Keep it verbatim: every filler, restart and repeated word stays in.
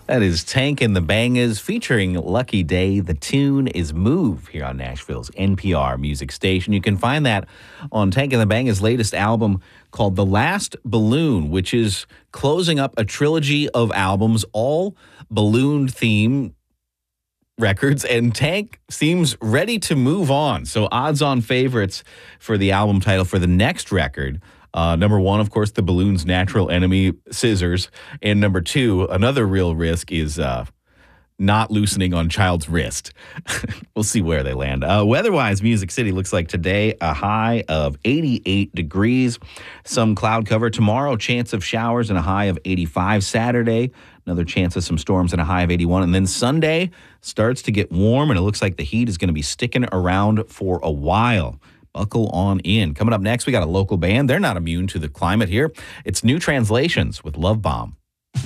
That is Tank and the Bangers featuring Lucky Day. The tune is Move here on Nashville's N P R music station. You can find that on Tank and the Bangers' latest album called The Last Balloon, which is closing up a trilogy of albums, all balloon theme records, and Tank seems ready to move on. So odds on favorites for the album title for the next record. Uh, number one, of course, the balloon's natural enemy, scissors. And number two, another real risk is uh, not loosening on child's wrist. We'll see where they land. Uh, weather-wise, Music City looks like today a high of eighty-eight degrees. Some cloud cover tomorrow, chance of showers and a high of eighty-five. Saturday, another chance of some storms and a high of eighty-one. And then Sunday starts to get warm, and it looks like the heat is going to be sticking around for a while. Buckle on in. Coming up next, we got a local band. They're not immune to the climate here. It's New Translations with Love Bomb.